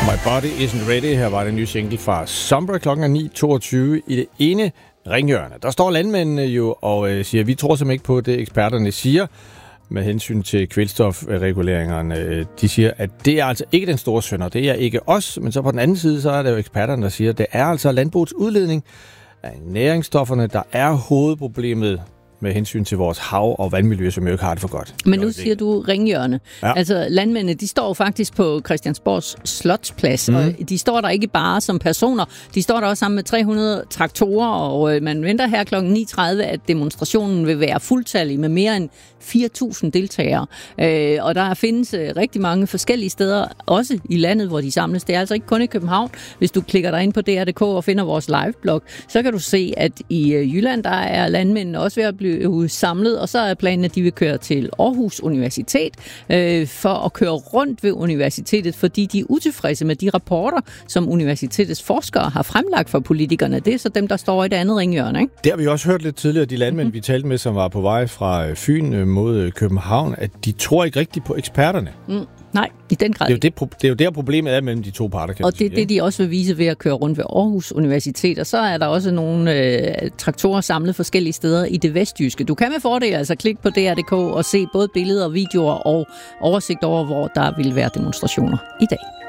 My Body Isn't Ready. Her var det en ny single fra Sombra. Klokken er 9.22 i det ene ringhjørne. Der står landmændene jo og siger, vi tror simpelthen ikke på det, eksperterne siger med hensyn til kvælstofreguleringerne. De siger, at det er altså ikke den store synder. Det er ikke os, men så på den anden side, så er det jo eksperterne, der siger, at det er altså landbrugets udledning af næringsstofferne, der er hovedproblemet med hensyn til vores hav- og vandmiljø, som jo ikke har det for godt. Men nu siger du ringhjørne. Ja. Altså landmændene, de står faktisk på Christiansborgs Slotsplads, og de står der ikke bare som personer, de står der også sammen med 300 traktorer, og man venter her kl. 9.30, at demonstrationen vil være fuldtallig med mere end 4.000 deltagere. Og der findes rigtig mange forskellige steder, også i landet, hvor de samles. Det er altså ikke kun i København. Hvis du klikker dig ind på DR.dk og finder vores liveblog, så kan du se, at i Jylland, der er landmændene også ved at blive samlet, og så er planen, at de vil køre til Aarhus Universitet for at køre rundt ved universitetet, fordi de er utilfredse med de rapporter, som universitetets forskere har fremlagt for politikerne. Det er så dem, der står i det andet ringhjørne, ikke? Det har vi også hørt lidt tidligere, de landmænd, vi talte med, som var på vej fra Fyn mod København, at de tror ikke rigtigt på eksperterne. Nej, i den grad. Det er jo der problemet er mellem de to parter, kan og det er det, de også vil vise ved at køre rundt ved Aarhus Universitet. Og så er der også nogle traktorer samlet forskellige steder i det vestjyske. Du kan med fordel altså klikke på DR.dk og se både billeder, videoer og oversigt over, hvor der vil være demonstrationer i dag.